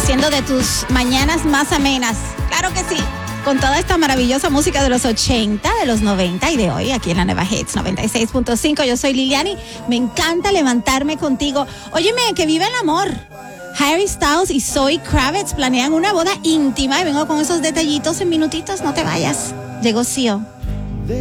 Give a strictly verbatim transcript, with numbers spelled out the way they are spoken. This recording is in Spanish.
haciendo de tus mañanas más amenas. Claro que sí. Con toda esta maravillosa música de los ochenta, de los noventa y de hoy, aquí en la Nueva Hits noventa y seis punto cinco. Yo soy Liliani. Me encanta levantarme contigo. Óyeme, que viva el amor. Harry Styles y Zoe Kravitz planean una boda íntima y vengo con esos detallitos en minutitos. No te vayas. Llegó Sio.